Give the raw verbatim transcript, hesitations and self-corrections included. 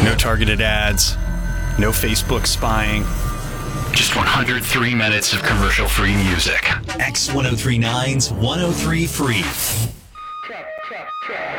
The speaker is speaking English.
No targeted ads. No Facebook spying. Just one hundred three minutes of commercial-free music. X ten thirty-nine's one oh three Free. Check, check, check.